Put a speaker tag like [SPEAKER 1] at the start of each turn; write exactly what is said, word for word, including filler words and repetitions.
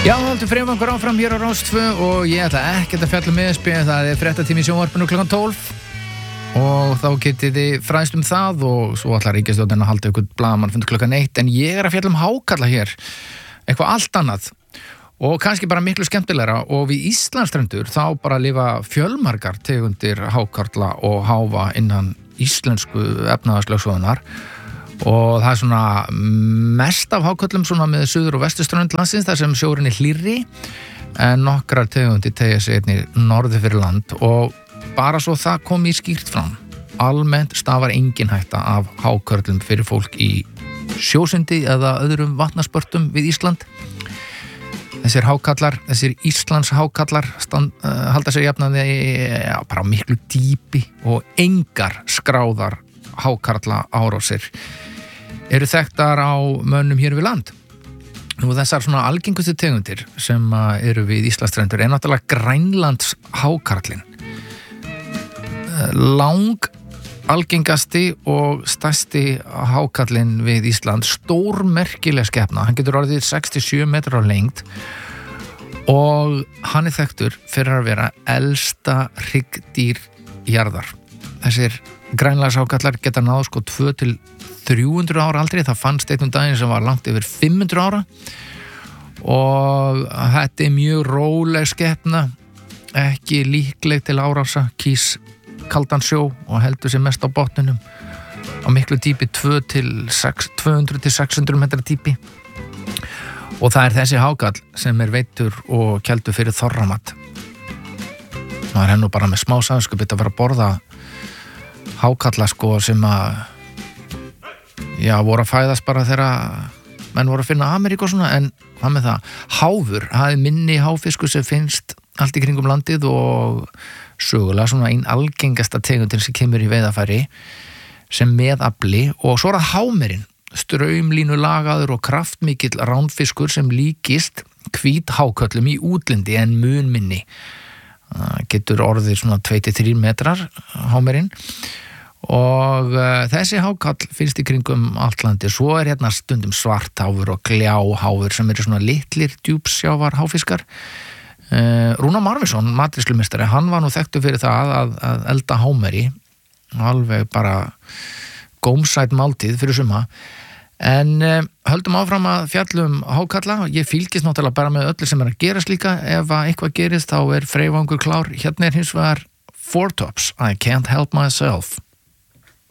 [SPEAKER 1] Já, heldur fremvangur áfram hér á Rás tvö og ég ætla ekkert að fjalla með spil, það er fréttatími í sjónvarpinu klukkan tólf og þá getið þið fræðst um það og svo ætla ríkisstjórnin að halda ykkur blaðamannfund klukkan eitt, en ég er að fjalla um hákarla hér, eitthvað allt annað og kannski bara miklu skemmtilegra, og við Íslandsstrendur þá bara lifa fjölmargar tegundir hákarla og háfa innan íslensku efnahagslögsögunar. Og það er svona mest af háköllum svona með suður- og vesturströnd landsins þar sem sjórinn er hlýrri, en nokkrar tegundir teygja sig einnig norður fyrir land, og bara svo það kom í skýrt fram. Almennt stafar engin hætta af hákörlum fyrir fólk í sjósundi eða öðrum vatnaspörtum við Ísland. Þessir hákallar, þessir Íslands hákallar stand, uh, halda sér jafnaði ja, bara miklu dýpi og engar skráðar hákarla árásir eru þekktar á mönnum hér við land. Nú þessar svona algengustu tegundir sem eru við Íslandsstrendur er náttúrulega Grænlands hákarlinn. Lang algengasti og stærsti hákarlinn við Ísland, stórmerkileg skepna, hann getur orðið sex til sjö metrar á lengd og hann er þekktur fyrir að vera elsta hryggdýr jarðar. Þessir Grænlandshákarlar geta náð sko tvö til þrjú hundruð ára aldrei, það fannst einn um daginn sem var langt yfir fimm hundruð ára og þetta er mjög róleg skepna, ekki líkleg til árása, kýs kaldan sjó og heldur sér mest á botninum á miklu dýpi tvö hundruð til sex hundruð metra dýpi, og það er þessi hákarl sem er veiddur og kældur fyrir þorramat. Það er hennu bara með smá samskupið að vera að borða hákarla sko sem að já, voru að fæðast bara þegar menn voru að finna Ameríku og svona, en hvað með það? Háfur, það er minni háfiskur sem finnst allt í kringum landið og sögulega svona ein algengasta tegundin sem kemur í veiðafæri sem meðafli, og svo er það hámerinn, straumlínu lagaður og kraftmikill ránfiskur sem líkist hvítháköllum í útlindi en mun minni. Það getur orðið svona tvö til þrír metrar hámerinn, og uh, þessi hákarl finnst í kringum allt landi. Svo er hérna stundum svartháfur og gljáháfur sem eru svona litlir djúpsjávar háfiskar. uh, Rúnar Marvinsson, matreiðslumestari, hann var nú þekktur fyrir það að, að elda hámeri, alveg bara gómsæt máltíð fyrir suma. En uh, höldum áfram að fjallum hákarla. Ég fylgist náttúrulega bara með öllu sem er að gerast líka. Ef að eitthvað gerist þá er Freyvangur klár. Hérna er hins vegar Four Tops, I Can't Help Myself.